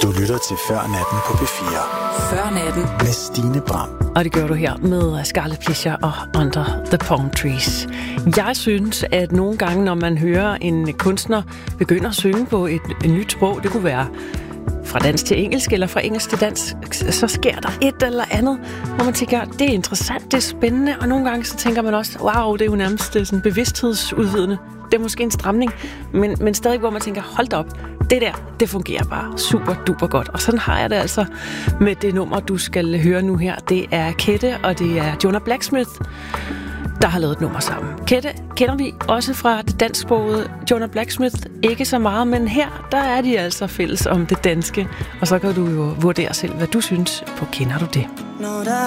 Du lytter til Før Natten på P4. Før Natten. Med Stine Bram. Og det gør du her med Scarlet Pleasure og Under the Palm Trees. Jeg synes, at nogle gange, når man hører en kunstner begynde at synge på et nyt sprog, det kunne være fra dansk til engelsk eller fra engelsk til dansk, så sker der et eller andet, hvor man tænker, det er interessant, det er spændende, og nogle gange så tænker man også, wow, det er jo nærmest sådan bevidsthedsudvidende. Det er måske en stramning, men stadig, hvor man tænker, hold da op, det der, det fungerer bare super duper godt. Og sådan har jeg det altså med det nummer, du skal høre nu her. Det er Kette, og det er Jonah Blacksmith, der har lavet et nummer sammen. Kette kender vi også fra det dansksprogede. Jonah Blacksmith ikke så meget, men her, der er de altså fælles om det danske. Og så kan du jo vurdere selv, hvad du synes på Kender du det?